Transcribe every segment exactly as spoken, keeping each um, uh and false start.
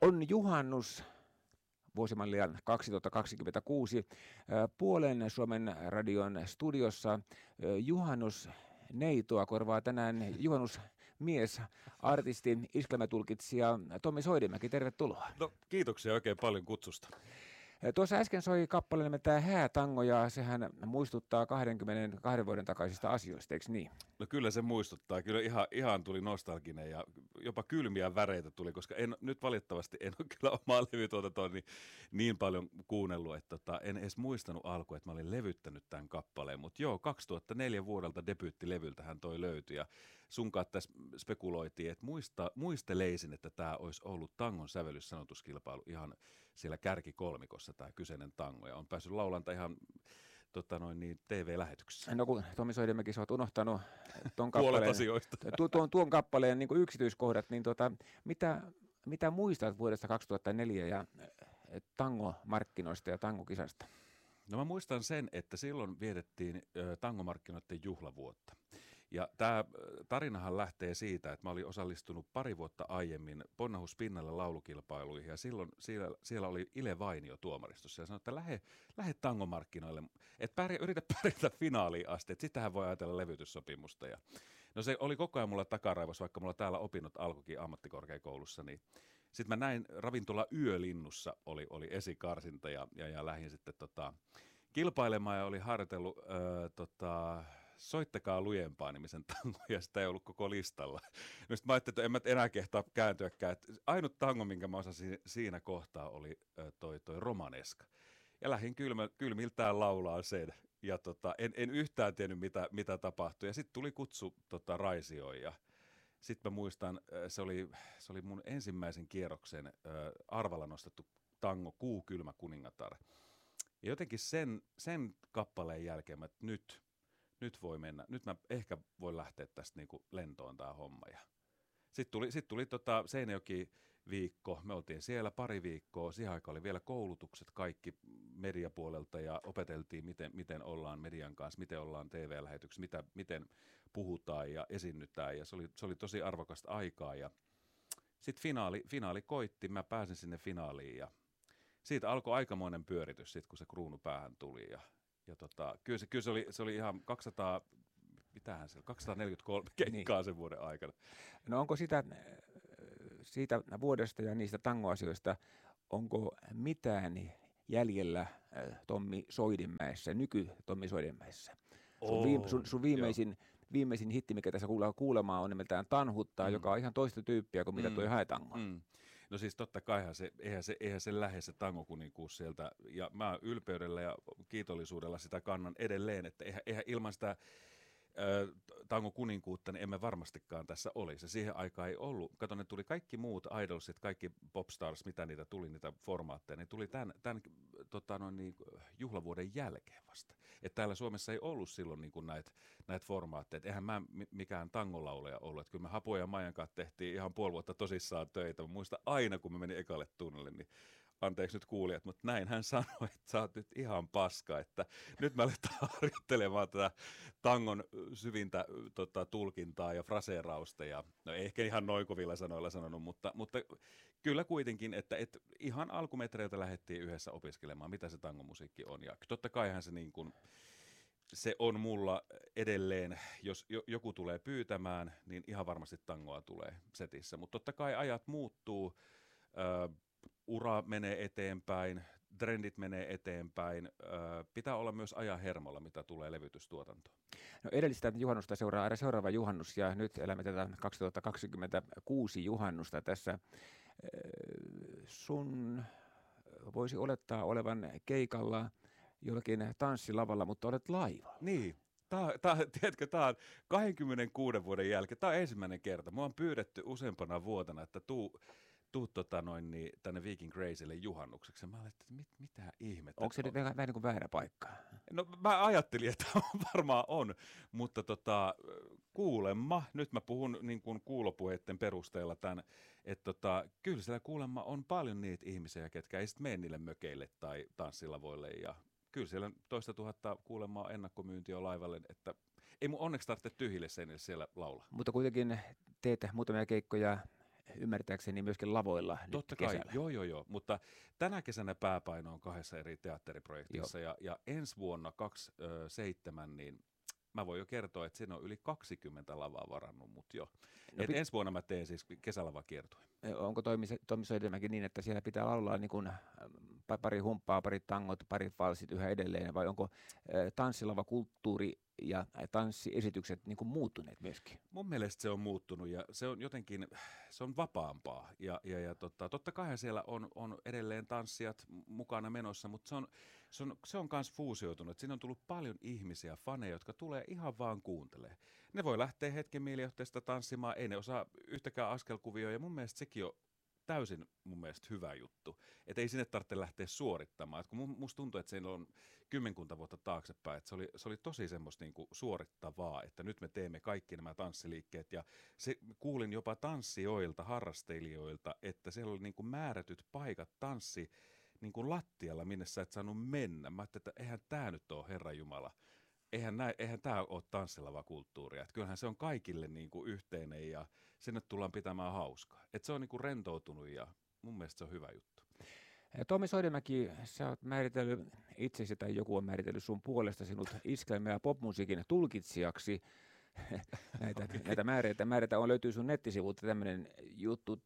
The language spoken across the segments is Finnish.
On juhannus, vuosimallia kaksituhattakaksikymmentäkuusi. Puolen Suomen radion studiossa juhannusneitoa korvaa tänään juhannusmies, artisti, iskelmätulkitsija Tommi Soidimäki. Tervetuloa. No, kiitoksia oikein paljon kutsusta. Tuossa äsken soi kappale nimeltään Häätango, ja sehän muistuttaa kaksikymmentäkaksi vuoden takaisista asioista, eikö niin? No kyllä se muistuttaa. Kyllä ihan, ihan tuli nostalginen ja jopa kylmiä väreitä tuli, koska en, nyt valitettavasti en ole kyllä omaa levytuotantoa niin, niin paljon kuunnellut, että tota, en edes muistanut alkuun, että mä olin levyttänyt tämän kappaleen. Mutta joo, kaksituhattaneljä vuodelta debyyttilevyltähän toi löytyi, ja sunkaan tässä spekuloitiin, että muista, muisteleisin, että tämä olisi ollut tangon sävellyssanotuskilpailu ihan siellä kärkikolmikossa, tämä kyseinen tango, ja on päässyt laulanta ihan tota noin, niin T V-lähetyksessä. No kun Tommi Soidimäki, sä oot unohtanut tuon kappaleen, tu, tuon, tuon kappaleen niin kuin yksityiskohdat, niin tota, mitä, mitä muistat vuodesta kaksituhattaneljä ja tangomarkkinoista ja tangokisasta? No mä muistan sen, että silloin vietettiin tangomarkkinoiden juhlavuotta. Ja tämä tarinahan lähtee siitä, että mä olin osallistunut pari vuotta aiemmin Ponnahus pinnalle laulukilpailuihin, ja silloin siellä, siellä oli Ile Vainio tuomaristossa, ja sanoi, että lähde, lähde tangomarkkinoille, että pärjä, yritä pärjätä finaaliin asti, että sittenhän voi ajatella levytyssopimusta. Ja no se oli koko ajan mulla takaraivossa, vaikka mulla täällä opinnot alkoikin ammattikorkeakoulussa, niin sitten mä näin ravintola Yölinnussa oli, oli esikarsinta, ja, ja, ja lähdin sitten tota, kilpailemaan, ja oli harjoitellut öö, tota, Soittakaa lujempaa -nimisen tango, ja sitä ei ollut koko listalla. No sitten mä ajattelin, että en mä enää kehtaa kääntyäkään. Että ainut tango, minkä mä osasin siinä kohtaa, oli toi, toi romaneska. Ja lähdin kylmä, kylmiltään laulaa sen. Ja tota, en, en yhtään tiennyt, mitä, mitä tapahtui. Ja sitten tuli kutsu tota, Raisioon, ja sitten mä muistan, se oli, se oli mun ensimmäisen kierroksen äh, arvalla nostettu tango Kuu kylmä kuningatar. Ja jotenkin sen, sen kappaleen jälkeen mä, että nyt, nyt voi mennä, nyt mä ehkä voin lähteä tästä niinku lentoon tää homma. Ja sitten tuli, sit tuli tota Seinäjoki-viikko, me oltiin siellä pari viikkoa, siihen aikaan oli vielä koulutukset kaikki mediapuolelta, ja opeteltiin, miten, miten ollaan median kanssa, miten ollaan T V-lähetyksessä, mitä, miten puhutaan ja esiinnytään, ja se oli, se oli tosi arvokasta aikaa. Ja sitten finaali, finaali koitti, mä pääsin sinne finaaliin, ja siitä alkoi aikamoinen pyöritys, sit, kun se kruunu päähän tuli, ja, ja tota, kyllä, se, kyllä se, oli, se oli ihan kaksisataa, mitähän se, kaksisataaneljäkymmentäkolme keikkaa niin sen vuoden aikana. No onko sitä, siitä vuodesta ja niistä tangoasioista, onko mitään jäljellä Tommi Soidinmäessä, nyky-Tommi Soidinmäessä? Sun, viime, sun, sun viimeisin, viimeisin hitti, mikä tässä kuulee kuulemaan, on nimeltään Tanhuttaa, mm. joka on ihan toista tyyppiä kuin mitä mm. tuo Häätango. Mm. No siis totta kaihan se, eihän se, eihän se lähde se tangokuninkuus sieltä, ja mä ylpeydellä ja kiitollisuudella sitä kannan edelleen, että eihän, eihän ilman sitä tango kuninkuutta, niin emme varmastikaan tässä olisi. Ja siihen aikaan ei ollut. Kato, ne tuli kaikki muut idolsit, kaikki popstars, mitä niitä tuli, niitä formaatteja, ne tuli tämän, tämän tota noin, niin, juhlavuoden jälkeen vasta. Että täällä Suomessa ei ollut silloin niin näitä näit formaatteja. Eihän mä mikään tangolauleja ollut. Että kyllä me Hapoja ja Maijan kanssa tehtiin ihan puoli vuotta tosissaan töitä. Mä muistan aina, kun mä menin ekalle tunnelle, niin anteeksi nyt kuulijat, mutta näin hän sanoi, että sä oot nyt ihan paska, että nyt mä aletaan harjoittelemaan tätä tangon syvintä tota, tulkintaa ja fraseerausta, ja no ehkä ihan noin kovilla sanoilla sanonut, mutta, mutta kyllä kuitenkin, että et ihan alkumetreiltä lähdettiin yhdessä opiskelemaan, mitä se tangomusiikki on, ja totta kaihan se niin kuin, se on mulla edelleen, jos joku tulee pyytämään, niin ihan varmasti tangoa tulee setissä, mutta totta kai ajat muuttuu, öö, ura menee eteenpäin, trendit menee eteenpäin. Öö, pitää olla myös ajan hermolla, mitä tulee levytystuotantoon. No edellistä juhannusta seuraa aina seuraava juhannus, ja nyt elämme tätä kaksituhattakaksikymmentäkuusi juhannusta tässä. Sun voisi olettaa olevan keikalla jollakin tanssilavalla, mutta olet laivalla. Niin. Tämä, tämä, tiedätkö, tämä on kaksikymmentäkuuden vuoden jälkeen. Tämä on ensimmäinen kerta. Mua on pyydetty useampana vuotena, että tuu... tuu tota noin, niin, tänne Viking Crazylle juhannukseksi. Mä olin, että mit, mitä ihmettä. Onko se nyt vähän niin kuin väärä paikka? No mä ajattelin, että varmaan on, mutta tota, kuulemma, nyt mä puhun niin kuin kuulopuheiden perusteella tämän, että tota, kyllä siellä kuulemma on paljon niitä ihmisiä, ketkä ei sitten mene niille mökeille tai tanssilavoille, ja kyllä siellä toista tuhatta kuulemma ennakkomyynti on laivalle, että ei mun onneksi tarvitse tyhjille seinille siellä laulaa. Mutta kuitenkin teet muutamia keikkoja ymmärtääkseni myöskin lavoilla Totta nyt kai, kesällä. joo joo joo, mutta tänä kesänä pääpaino on kahdessa eri teatteriprojektissa ja, ja ensi vuonna kaksikymmentäseitsemän, niin mä voin jo kertoa, että siinä on yli kaksikymmentä lavaa varannut mut jo. No, Et pit- ensi vuonna mä teen siis kesälavakiertueen. Onko Tommi Soidenmäki niin, että siellä pitää laulaa niin kuin pari humppaa, pari tangot, pari falsit yhä edelleen, vai onko tanssilavakulttuuri ja tanssiesitykset niin kuin muuttuneet myöskin? Mun mielestä se on muuttunut ja se on jotenkin, se on vapaampaa ja, ja, ja totta, totta kai siellä on, on edelleen tanssijat mukana menossa, mutta se on, se on, se on kans fuusioitunut. Siinä on tullut paljon ihmisiä, faneja, jotka tulee ihan vaan kuuntelee. Ne voi lähteä hetken mielijohteesta tanssimaan, ei ne osaa yhtäkään askelkuvioa ja mun mielestä sekin on täysin mun mielestä hyvä juttu. Että ei sinne tarvitse lähteä suorittamaan. Et kun musta tuntuu, että siinä on kymmenkunta vuotta taaksepäin, että se oli, se oli tosi semmoista niinku suorittavaa, että nyt me teemme kaikki nämä tanssiliikkeet. Ja se, kuulin jopa tanssijoilta, harrastelijoilta, että siellä oli niinku määrätyt paikat tanssi niinku lattialla, minne sä et saanut mennä. Mä ajattelin, että eihän tää nyt ole Herranjumala. Eihän, näin, eihän tämä ole tanssilava kulttuuria. Et kyllähän se on kaikille niinku yhteinen ja sinne tullaan pitämään hauskaa. Et se on niinku rentoutunut ja mun mielestä se on hyvä juttu. Tommi Soidenmäki, sä oot määritellyt itsesi tai joku on määritellyt sun puolesta sinut iskelmä- ja popmusiikin tulkitsijaksi. näitä, okay. näitä määreitä, määreitä on, löytyy sun nettisivulta tämmöinen juttu.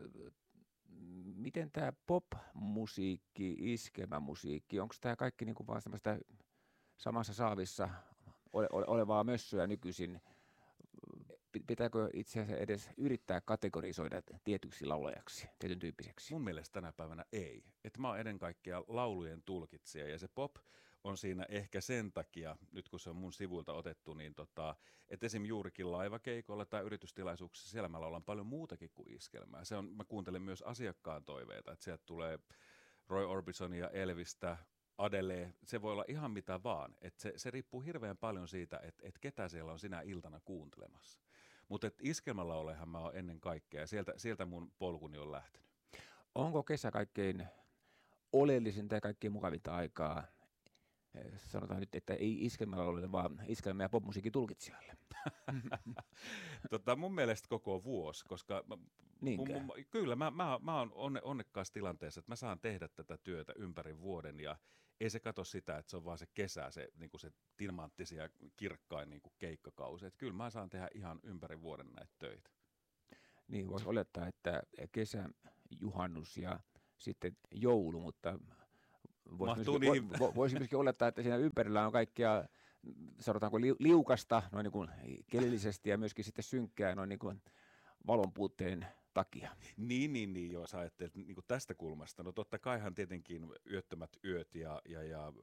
Miten tämä popmusiikki, iskelmämusiikki, onko tämä kaikki niinku vaan semmoista samassa saavissa ole, ole, olevaa mössöä nykyisin? Pitääkö itse asiassa edes yrittää kategorisoida tietyksi laulajaksi, tietyn tyyppiseksi? Mun mielestä tänä päivänä ei. Että mä oon ennen kaikkea laulujen tulkitsija ja se pop on siinä ehkä sen takia, nyt kun se on mun sivuilta otettu, niin tota, että esim. Juurikin laivakeikolla tai yritystilaisuuksissa siellä mä laulan paljon muutakin kuin iskelmää. Se on, mä kuuntelen myös asiakkaan toiveita, että sieltä tulee Roy Orbisonia, Elvistä, Adele, se voi olla ihan mitä vaan. Et se, se riippuu hirveän paljon siitä, että et ketä siellä on sinä iltana kuuntelemassa. Mutta iskelmälaulehan mä oon ennen kaikkea ja sieltä, sieltä mun polkuni on lähtenyt. Onko kesä kaikkein oleellisinta ja kaikkein mukavinta aikaa? Sanotaan nyt, että ei iskelmälauluille, vaan iskelmä- ja popmusiikin tulkitsijalle. tota, mun mielestä koko vuosi, koska mä, mun, mun, kyllä mä, mä, mä oon onne, onnekkaassa tilanteessa, että mä saan tehdä tätä työtä ympäri vuoden ja ei se kato sitä, että se on vaan se kesä, se, niin se timanttisia ja kirkkain niin keikkakausi. Että kyllä mä saan tehdä ihan ympäri vuoden näitä töitä. Niin, voisi olettaa, että kesä, juhannus ja sitten joulu, mutta voisi myöskin, niin. vo, voisi myöskin olettaa, että siinä ympärillä on kaikkea, sanotaanko li, liukasta noin niin kuin kelillisesti ja myöskin sitten synkkää noin niin kuin valon puutteen takia. Niin, niin, niin, jos ajattelet niin kuin tästä kulmasta. No totta kaihan tietenkin yöttömät yöt ja, ja, ja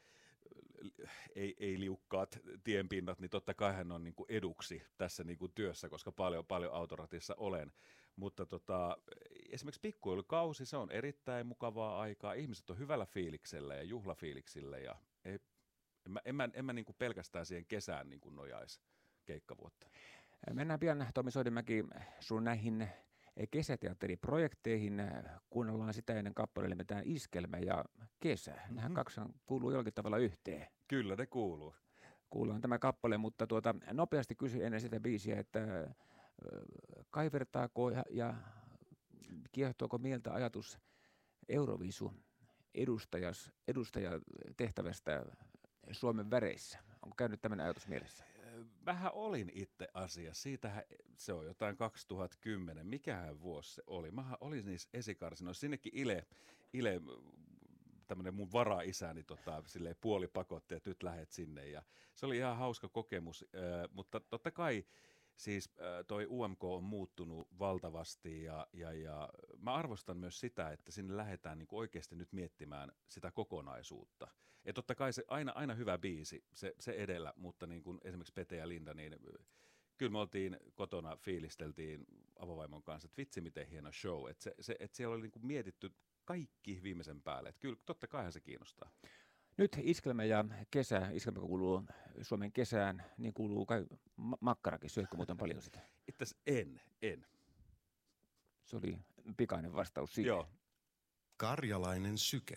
ei, ei liukkaat tienpinnat, niin totta kai hän on niin kuin eduksi tässä niin kuin työssä, koska paljon, paljon autoratissa olen. Mutta tota, esimerkiksi pikkuilukausi, se on erittäin mukavaa aikaa. Ihmiset on hyvällä fiiliksellä ja juhlafiiliksillä ja ei, en mä, en mä, en mä niin kuin pelkästään siihen kesään niin kuin nojaisi keikkavuotta. Mennään pian, Tommi Soidenmäki, sun näihin kesäteatteriprojekteihin. Kuunnellaan sitä ennen kappaleelle nimetään Iskelmä ja Kesä. Mm-hmm. Nämä kaksi kuuluu jollakin tavalla yhteen. Kyllä ne kuuluu. Kuullaan tämä kappale, mutta tuota, nopeasti kysy ennen sitä biisiä, että äh, kaivertaako ja, ja kiehtoako mieltä ajatus Euroviisu edustajas, edustajatehtävästä Suomen väreissä? Onko käynyt tämmöinen ajatus mielessä? Vähän olin itse asiassa. Siitähän se on jotain kaksituhattakymmenen. Mikähän vuosi se oli? Mähän olin niissä esikarsinoissa. Sinnekin Ile, Ile tämmöinen mun varaisäni tota, puoli pakotti, että nyt lähet sinne. Ja se oli ihan hauska kokemus, äh, mutta totta kai siis äh, toi U M K on muuttunut valtavasti ja, ja, ja mä arvostan myös sitä, että sinne lähdetään niinku oikeasti nyt miettimään sitä kokonaisuutta. Ja totta kai se aina, aina hyvä biisi, se, se edellä, mutta niin kuin esimerkiksi Pete ja Linda, niin kyllä me oltiin kotona, fiilisteltiin avovaimon kanssa, että vitsi miten hieno show, että se, se, et siellä oli niinku mietitty kaikki viimeisen päälle, että kyllä totta kaihan se kiinnostaa. Nyt Iskelmä ja Kesä, Iskelmä kuuluu Suomen kesään, niin kuuluu kai ma- makkarakin, syötkö muuten paljon sitä? Itse en, en. Se oli pikainen vastaus siihen. Joo. Karjalainen syke.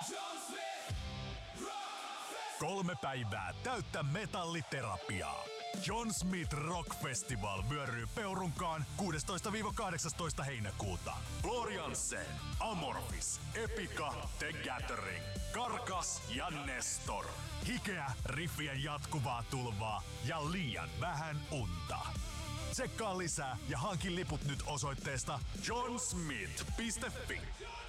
Kolme päivää täyttä metalliterapiaa. John Smith Rock Festival vyöryy Peurunkaan kuudestoista kahdeksastoista heinäkuuta. Florianse, Amorphis, Epica, The Gathering, Karkas ja Nestor. Hikeä, riffien jatkuvaa tulvaa ja liian vähän unta. Tsekkaa lisää ja hankin liput nyt osoitteesta johnsmith piste fi.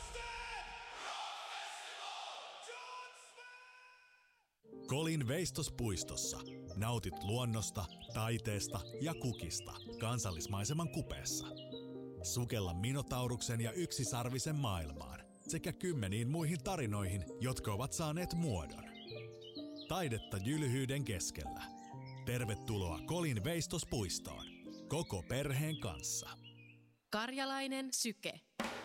Kolin veistospuistossa nautit luonnosta, taiteesta ja kukista kansallismaiseman kupeessa. Sukella Minotauruksen ja yksisarvisen maailmaan sekä kymmeniin muihin tarinoihin, jotka ovat saaneet muodon. Taidetta jylhyyden keskellä. Tervetuloa Kolin veistospuistoon. Koko perheen kanssa. Karjalainen syke.